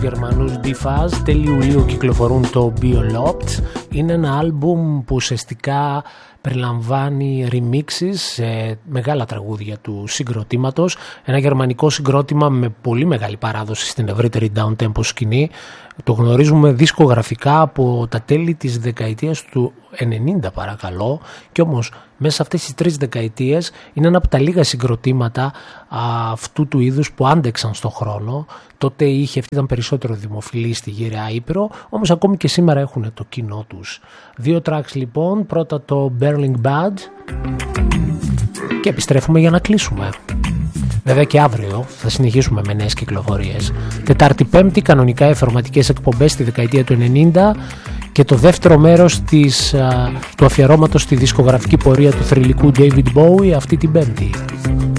Γερμανούς D-Fuzz, τέλη Ιουλίου κυκλοφορούν το Biolopt. Είναι ένα άλμπουμ που ουσιαστικά περιλαμβάνει remixes σε μεγάλα τραγούδια του συγκροτήματος. Ένα γερμανικό συγκρότημα με πολύ μεγάλη παράδοση στην ευρύτερη downtempo σκηνή. Το γνωρίζουμε δισκογραφικά από τα τέλη της δεκαετίας του 90 παρακαλώ, και όμως μέσα σε αυτές τις 3 δεκαετίες είναι ένα από τα λίγα συγκροτήματα αυτού του είδους που άντεξαν στον χρόνο. Τότε ήταν περισσότερο δημοφιλή στη γυραιά Ήπειρο, όμως ακόμη και σήμερα έχουν το κοινό τους. 2 tracks λοιπόν, πρώτα το Berlin Bad και επιστρέφουμε για να κλείσουμε. Βέβαια και αύριο θα συνεχίσουμε με νέες κυκλοφορίες. Τετάρτη Πέμπτη κανονικά informatiικές εκπομπές στη δεκαετία του 90 και το δεύτερο μέρος του αφιερώματος στη δισκογραφική πορεία του θρυλικού David Bowie αυτή την Πέμπτη.